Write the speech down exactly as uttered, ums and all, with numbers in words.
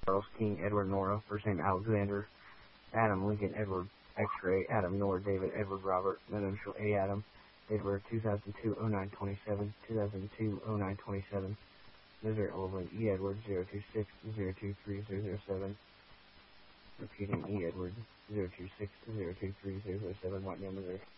Charles King, Edward Nora, first name Alexander, Adam Lincoln, Edward X-Ray, Adam Nora, David, Edward Robert, middle initial A Adam, Edward two thousand two oh nine twenty-seven, two thousand two oh nine twenty-seven, Missouri Overland, E Edward zero two six zero two three zero zero seven, repeating E Edward zero two six zero two three zero zero seven, Whitney, Missouri.